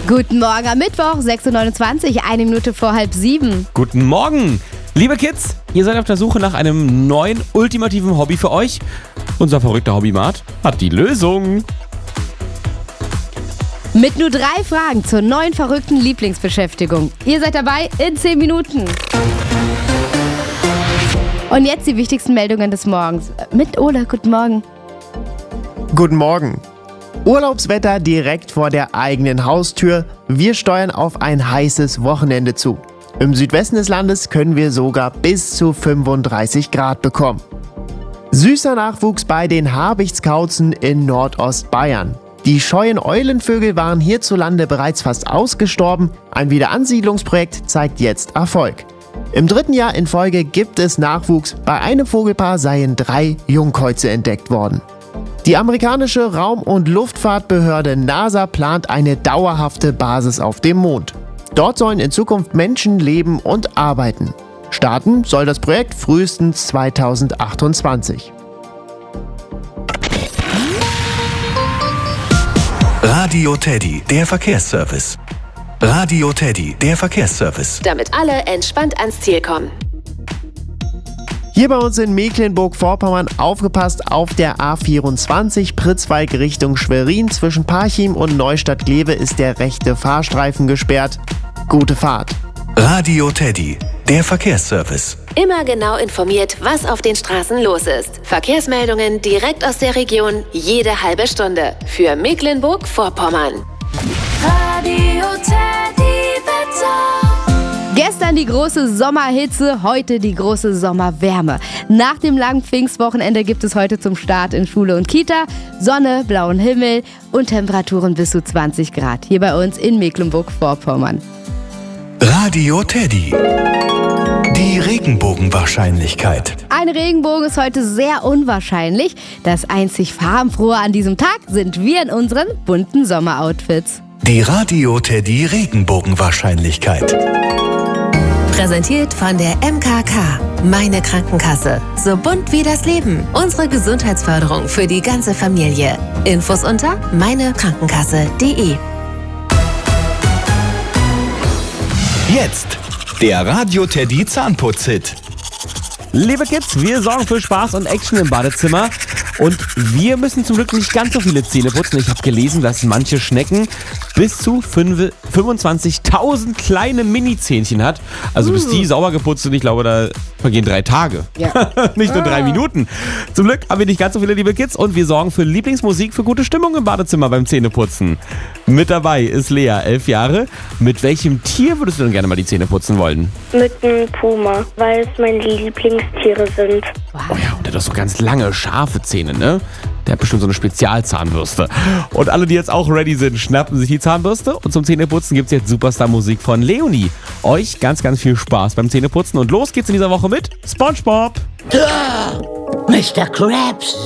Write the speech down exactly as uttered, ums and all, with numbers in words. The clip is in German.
Guten Morgen am Mittwoch, sechs Uhr neunundzwanzig, eine Minute vor halb sieben. Guten Morgen! Liebe Kids, ihr seid auf der Suche nach einem neuen, ultimativen Hobby für euch. Unser verrückter Hobbymart hat die Lösung. Mit nur drei Fragen zur neuen verrückten Lieblingsbeschäftigung. Ihr seid dabei in zehn Minuten. Und jetzt die wichtigsten Meldungen des Morgens. Mit Ole, guten Morgen. Guten Morgen. Urlaubswetter direkt vor der eigenen Haustür. Wir steuern auf ein heißes Wochenende zu. Im Südwesten des Landes können wir sogar bis zu fünfunddreißig Grad bekommen. Süßer Nachwuchs bei den Habichtskauzen in Nordostbayern. Die scheuen Eulenvögel waren hierzulande bereits fast ausgestorben. Ein Wiederansiedlungsprojekt zeigt jetzt Erfolg. Im dritten Jahr in Folge gibt es Nachwuchs. Bei einem Vogelpaar seien drei Jungkäuze entdeckt worden. Die amerikanische Raum- und Luftfahrtbehörde NASA plant eine dauerhafte Basis auf dem Mond. Dort sollen in Zukunft Menschen leben und arbeiten. Starten soll das Projekt frühestens zweitausendachtundzwanzig. Radio Teddy, der Verkehrsservice. Radio Teddy, der Verkehrsservice. Damit alle entspannt ans Ziel kommen. Hier bei uns in Mecklenburg-Vorpommern aufgepasst auf der A vierundzwanzig Pritzwalk Richtung Schwerin. Zwischen Parchim und Neustadt-Glewe ist der rechte Fahrstreifen gesperrt. Gute Fahrt. Radio Teddy, der Verkehrsservice. Immer genau informiert, was auf den Straßen los ist. Verkehrsmeldungen direkt aus der Region, jede halbe Stunde. Für Mecklenburg-Vorpommern. Radio Teddy Wetter. Gestern die große Sommerhitze, heute die große Sommerwärme. Nach dem langen Pfingstwochenende gibt es heute zum Start in Schule und Kita Sonne, blauen Himmel und Temperaturen bis zu zwanzig Grad. Hier bei uns in Mecklenburg-Vorpommern. Radio Teddy. Die Regenbogenwahrscheinlichkeit. Ein Regenbogen ist heute sehr unwahrscheinlich. Das einzig Farbenfrohe an diesem Tag sind wir in unseren bunten Sommeroutfits. Die Radio Teddy Regenbogenwahrscheinlichkeit. Präsentiert von der M K K. Meine Krankenkasse. So bunt wie das Leben. Unsere Gesundheitsförderung für die ganze Familie. Infos unter meine krankenkasse punkt de. Jetzt der Radio Teddy Zahnputz-Hit. Liebe Kids, wir sorgen für Spaß und Action im Badezimmer. Und wir müssen zum Glück nicht ganz so viele Zähne putzen. Ich habe gelesen, dass manche Schnecken bis zu fünfundzwanzigtausend kleine Mini-Zähnchen hat. Also bis die sauber geputzt sind, ich glaube, da vergehen drei Tage. Ja. Nicht nur drei Minuten. Zum Glück haben wir nicht ganz so viele, liebe Kids. Und wir sorgen für Lieblingsmusik, für gute Stimmung im Badezimmer beim Zähneputzen. Mit dabei ist Lea, elf Jahre. Mit welchem Tier würdest du denn gerne mal die Zähne putzen wollen? Mit einem Puma, weil es meine Lieblingstiere sind. Oh ja, und der hat doch so ganz lange, scharfe Zähne, ne? Der hat bestimmt so eine Spezialzahnbürste. Und alle, die jetzt auch ready sind, schnappen sich die Zahnbürste. Und zum Zähneputzen gibt es jetzt Superstar-Musik von Leonie. Euch ganz, ganz viel Spaß beim Zähneputzen. Und los geht's in dieser Woche mit SpongeBob. Mister Krabs,